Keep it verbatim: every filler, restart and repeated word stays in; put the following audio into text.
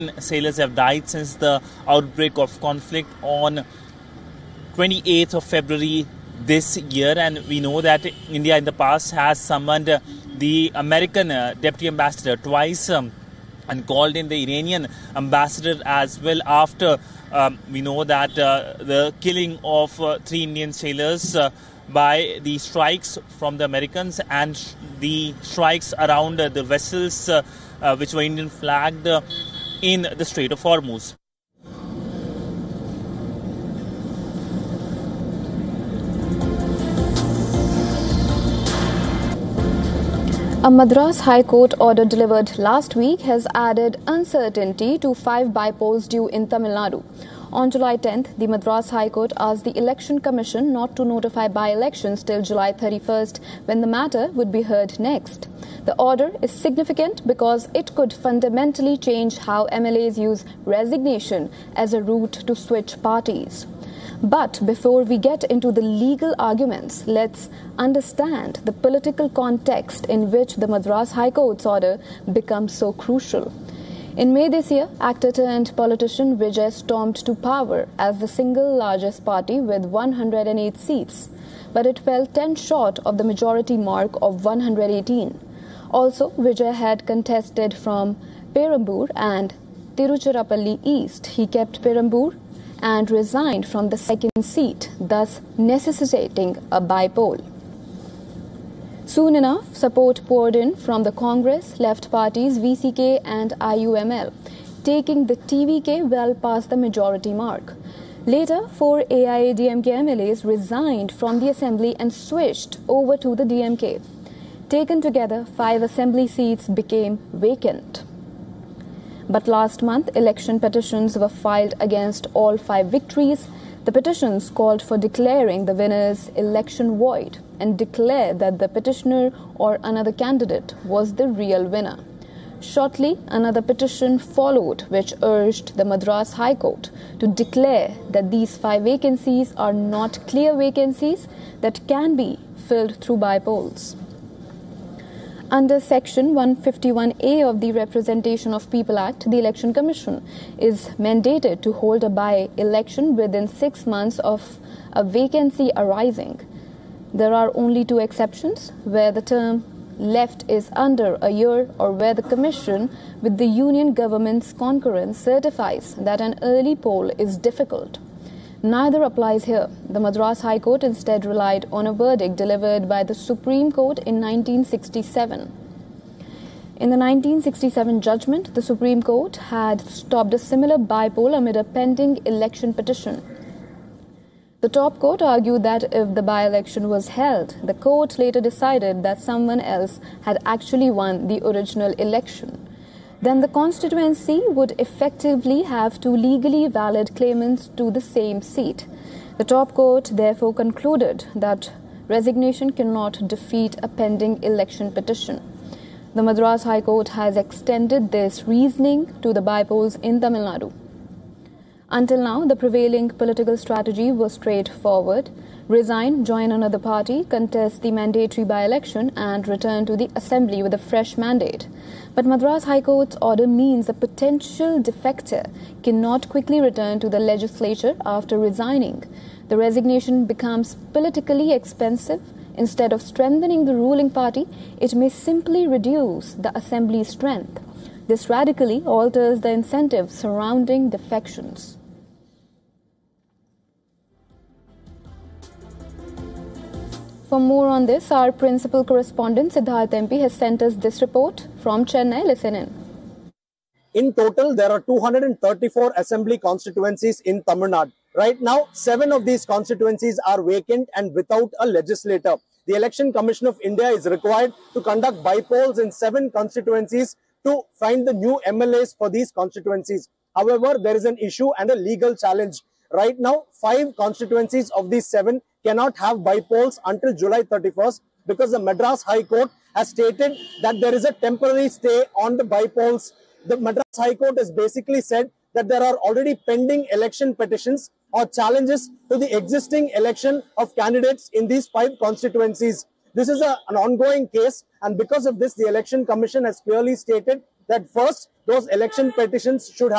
sailors have died since the outbreak of conflict on twenty-eighth of February this year, and we know that India in the past has summoned the American uh, deputy ambassador twice um, and called in the Iranian ambassador as well after um, we know that uh, the killing of uh, three Indian sailors uh, by the strikes from the Americans and the strikes around uh, the vessels uh, uh, which were Indian flagged uh, in the Strait of Hormuz. A Madras High Court order delivered last week has added uncertainty to five bypolls due in Tamil Nadu. On July tenth, the Madras High Court asked the Election Commission not to notify by-elections till July thirty-first, when the matter would be heard next. The order is significant because it could fundamentally change how M L As use resignation as a route to switch parties. But before we get into the legal arguments, let's understand the political context in which the Madras High Court's order becomes so crucial. In May this year, actor turned politician Vijay stormed to power as the single largest party with one hundred eight seats, but it fell ten short of the majority mark of one hundred eighteen. Also, Vijay had contested from Perambur and Tiruchirappalli East. He kept Perambur and resigned from the second seat, thus necessitating a bypoll. Soon enough, support poured in from the Congress, left parties V C K and I U M L, taking the T V K well past the majority mark. Later, four A I A D M K M L As resigned from the assembly and switched over to the D M K. Taken together, five assembly seats became vacant. But last month, election petitions were filed against all five victories. The petitions called for declaring the winner's election void and declare that the petitioner or another candidate was the real winner. Shortly, another petition followed which urged the Madras High Court to declare that these five vacancies are not clear vacancies that can be filled through bypolls. Under Section one fifty-one A of the Representation of People Act, the Election Commission is mandated to hold a by-election within six months of a vacancy arising. There are only two exceptions, where the term left is under a year or where the Commission, with the Union government's concurrence, certifies that an early poll is difficult. Neither applies here. The Madras High Court instead relied on a verdict delivered by the Supreme Court in nineteen sixty-seven. In the nineteen sixty-seven judgment, the Supreme Court had stopped a similar bypoll amid a pending election petition. The top court argued that if the by-election was held, the court later decided that someone else had actually won the original election. Then the constituency would effectively have two legally valid claimants to the same seat. The top court therefore concluded that resignation cannot defeat a pending election petition. The Madras High Court has extended this reasoning to the bypolls in Tamil Nadu. Until now, the prevailing political strategy was straightforward: resign, join another party, contest the mandatory by-election, and return to the assembly with a fresh mandate. But Madras High Court's order means a potential defector cannot quickly return to the legislature after resigning. The resignation becomes politically expensive. Instead of strengthening the ruling party, it may simply reduce the assembly's strength. This radically alters the incentives surrounding defections. For more on this, our principal correspondent Siddharth M P has sent us this report from Chennai. Listen in. In total, there are two hundred thirty-four assembly constituencies in Tamil Nadu. Right now, seven of these constituencies are vacant and without a legislator. The Election Commission of India is required to conduct bypolls in seven constituencies to find the new M L As for these constituencies. However, there is an issue and a legal challenge. Right now, five constituencies of these seven cannot have bypolls until July thirty-first because the Madras High Court has stated that there is a temporary stay on the bypolls. The Madras High Court has basically said that there are already pending election petitions or challenges to the existing election of candidates in these five constituencies. This is a, an ongoing case, and because of this, the Election Commission has clearly stated that first, those election petitions should have